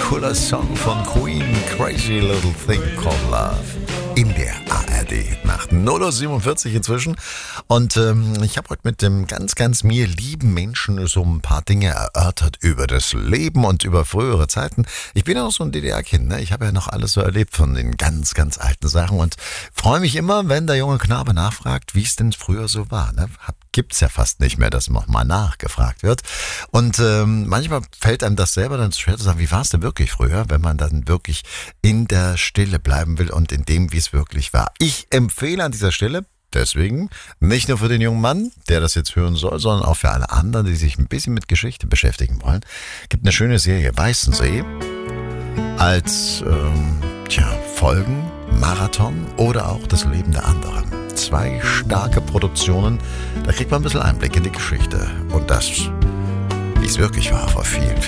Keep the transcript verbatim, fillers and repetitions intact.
cooler Song von Queen, Crazy Little Thing Called Love. In der A R D-Nacht. null Uhr siebenundvierzig inzwischen. Und ähm, ich habe heute mit dem ganz, ganz mir lieben Menschen so ein paar Dinge erörtert über das Leben und über frühere Zeiten. Ich bin ja noch so ein D D R-Kind, ne? Ich habe ja noch alles so erlebt von den ganz, ganz alten Sachen und freue mich immer, wenn der junge Knabe nachfragt, wie es denn früher so war. Ne? Gibt's ja fast nicht mehr, dass nochmal nachgefragt wird. Und ähm, manchmal fällt einem das selber dann schwer zu sagen, wie war es denn wirklich früher, wenn man dann wirklich in der Stille bleiben will und in dem, wie es wirklich war. Ich empfehle an dieser Stelle deswegen nicht nur für den jungen Mann, der das jetzt hören soll, sondern auch für alle anderen, die sich ein bisschen mit Geschichte beschäftigen wollen. Gibt eine schöne Serie Weißensee als ähm, tja, Folgen, Marathon oder auch das Leben der anderen. Zwei starke Produktionen, da kriegt man ein bisschen Einblick in die Geschichte und das, wie es wirklich war vor vielen,